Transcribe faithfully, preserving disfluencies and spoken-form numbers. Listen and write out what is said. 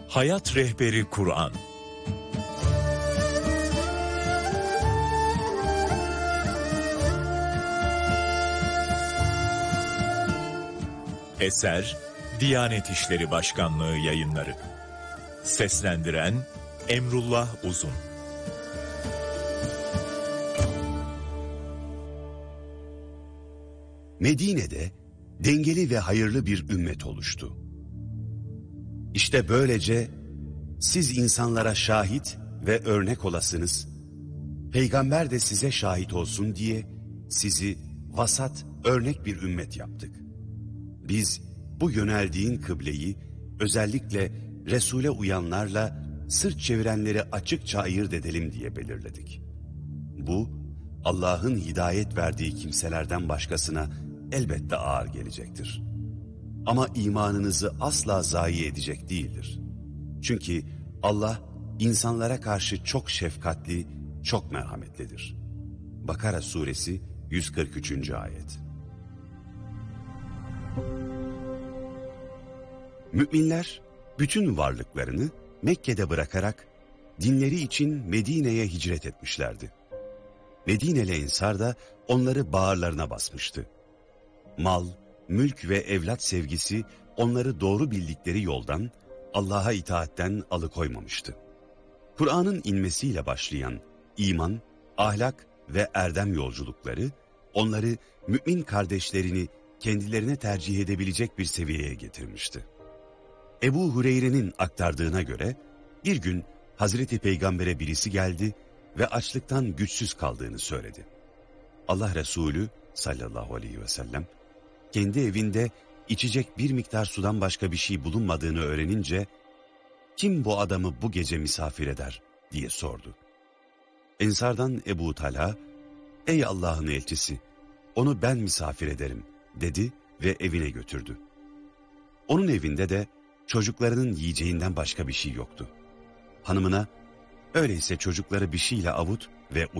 Hayat Rehberi Kur'an. Eser Diyanet İşleri Başkanlığı Yayınları. Seslendiren Emrullah Uzun. Medine'de dengeli ve hayırlı bir ümmet oluştu. İşte böylece siz insanlara şahit ve örnek olasınız, peygamber de size şahit olsun diye sizi vasat, örnek bir ümmet yaptık. Biz bu yöneldiğin kıbleyi özellikle Resul'e uyanlarla sırt çevirenleri açıkça ayırt edelim diye belirledik. Bu, Allah'ın hidayet verdiği kimselerden başkasına elbette ağır gelecektir. Ama imanınızı asla zayi edecek değildir. Çünkü Allah insanlara karşı çok şefkatli, çok merhametlidir. Bakara suresi yüz kırk üçüncü ayet. Müminler bütün varlıklarını Mekke'de bırakarak dinleri için Medine'ye hicret etmişlerdi. Medine'li Ensar da onları bağırlarına basmıştı. Mal, mülk ve evlat sevgisi onları doğru bildikleri yoldan, Allah'a itaatten alıkoymamıştı. Kur'an'ın inmesiyle başlayan iman, ahlak ve erdem yolculukları onları mümin kardeşlerini kendilerine tercih edebilecek bir seviyeye getirmişti. Ebu Hureyre'nin aktardığına göre bir gün Hazreti Peygamber'e birisi geldi ve açlıktan güçsüz kaldığını söyledi. Allah Resulü sallallahu aleyhi ve sellem kendi evinde içecek bir miktar sudan başka bir şey bulunmadığını öğrenince kim bu adamı bu gece misafir eder diye sordu. Ensardan Ebu Talha, ey Allah'ın elçisi onu ben misafir ederim dedi ve evine götürdü. Onun evinde de çocuklarının yiyeceğinden başka bir şey yoktu. Hanımına, öyleyse çocukları bir şeyle avut ve